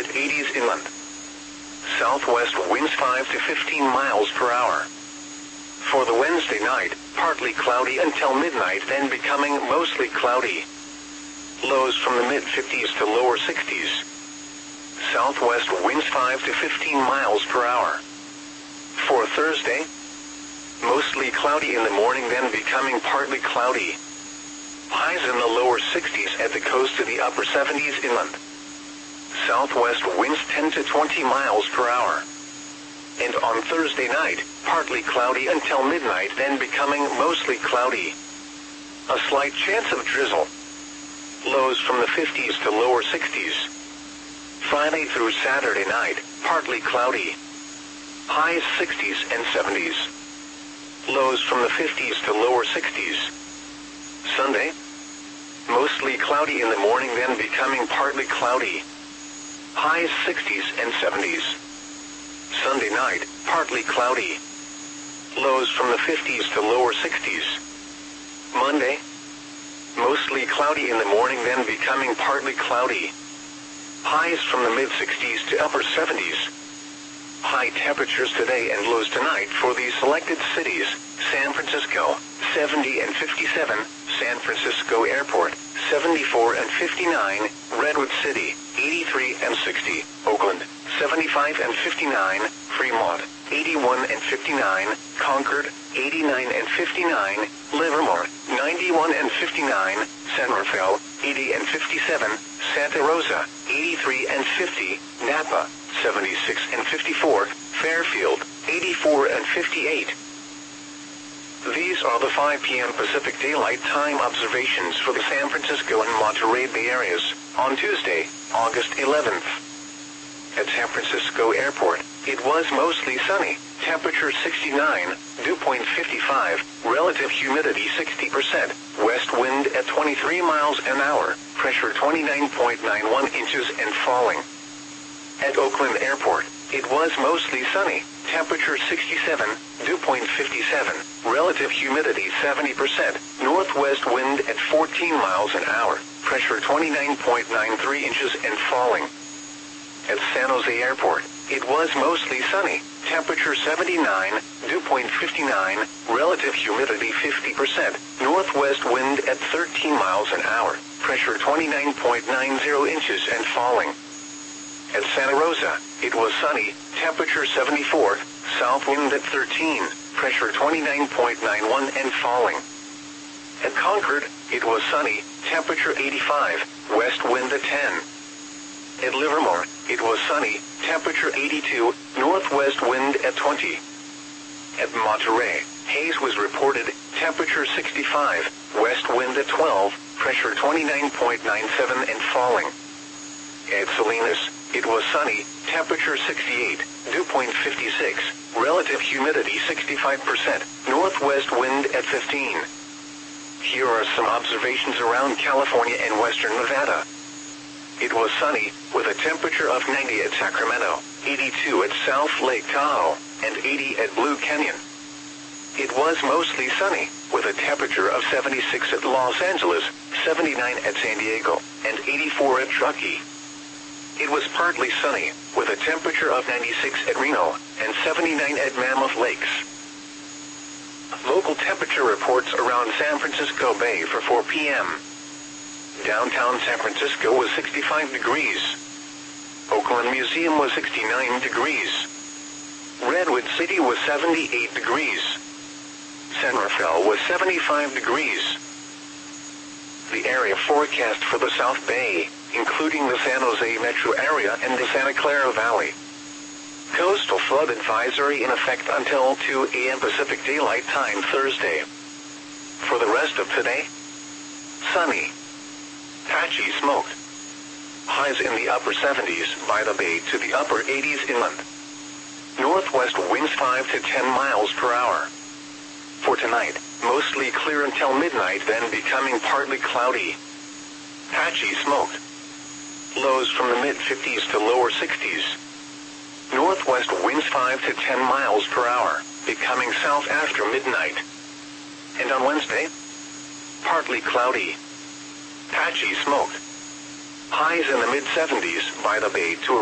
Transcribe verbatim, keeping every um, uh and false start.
eighties inland. Southwest winds five to fifteen miles per hour. For the Wednesday night, partly cloudy until midnight, then becoming mostly cloudy. Lows from the mid fifties to lower sixties. Southwest winds five to fifteen miles per hour. For Thursday, mostly cloudy in the morning, then becoming partly cloudy. Highs in the lower sixties at the coast to the upper seventies inland. Southwest winds ten to twenty miles per hour. And on Thursday night, partly cloudy until midnight, then becoming mostly cloudy. A slight chance of drizzle. Lows from the fifties to lower sixties. Friday through Saturday night, partly cloudy. Highs sixties and seventies. Lows from the fifties to lower sixties. Sunday, mostly cloudy in the morning, then becoming partly cloudy. Highs sixties and seventies. Sunday night, partly cloudy. Lows from the fifties to lower sixties. Monday, mostly cloudy in the morning, then becoming partly cloudy. Highs from the mid sixties to upper seventies. High temperatures today and lows tonight for these selected cities: San Francisco, seventy and fifty-seven, San Francisco Airport, seventy-four and fifty-nine, Redwood City, eighty-three and sixty, Oakland, seventy-five and fifty-nine, Fremont, eighty-one and fifty-nine, Concord, eighty-nine and fifty-nine, Livermore, ninety-one and fifty-nine, San Rafael, eighty and fifty-seven, Santa Rosa, eighty-three and fifty, Napa, seventy-six and fifty-four, Fairfield, eighty-four and fifty-eight. These are the five p m Pacific Daylight Time observations for the San Francisco and Monterey Bay areas on Tuesday, August eleventh. At San Francisco Airport, it was mostly sunny, temperature sixty-nine, dew point fifty-five, relative humidity sixty percent, west wind at twenty-three miles an hour, pressure twenty-nine point nine one inches and falling. At Oakland Airport, it was mostly sunny, temperature sixty-seven, dew point fifty-seven, relative humidity seventy percent, northwest wind at fourteen miles an hour, pressure twenty-nine point nine three inches and falling. At San Jose Airport, it was mostly sunny, temperature seventy-nine, dew point fifty-nine, relative humidity fifty percent, northwest wind at thirteen miles an hour, pressure twenty-nine point nine zero inches and falling. At Santa Rosa, it was sunny, temperature seventy-four, south wind at thirteen, pressure twenty-nine point nine one and falling. At Concord, it was sunny, temperature eighty-five, west wind at ten. At Livermore, it was sunny, temperature eighty-two, northwest wind at twenty. At Monterey, haze was reported, temperature sixty-five, west wind at twelve, pressure twenty-nine point nine seven and falling. At Salinas, it was sunny, temperature sixty-eight, dew point fifty-six, relative humidity sixty-five percent, northwest wind at fifteen. Here are some observations around California and western Nevada. It was sunny, with a temperature of ninety at Sacramento, eighty-two at South Lake Tahoe, and eighty at Blue Canyon. It was mostly sunny, with a temperature of seventy-six at Los Angeles, seventy-nine at San Diego, and eighty-four at Truckee. It was partly sunny, with a temperature of ninety-six at Reno, and seventy-nine at Mammoth Lakes. Local temperature reports around San Francisco Bay for four p m Downtown San Francisco was sixty-five degrees. Oakland Museum was sixty-nine degrees. Redwood City was seventy-eight degrees. San Rafael was seventy-five degrees. The area forecast for the South Bay, including the San Jose metro area and the Santa Clara Valley. Coastal flood advisory in effect until two a m Pacific Daylight Time Thursday. For the rest of today, sunny. Patchy smoked. Highs in the upper seventies by the bay to the upper eighties inland. Northwest winds five to ten miles per hour. For tonight, mostly clear until midnight, then becoming partly cloudy. Patchy smoked. Lows from the mid fifties to lower sixties. Northwest winds five to ten miles per hour, becoming south after midnight. And on Wednesday, partly cloudy. Patchy smoked. Highs in the mid seventies by the bay to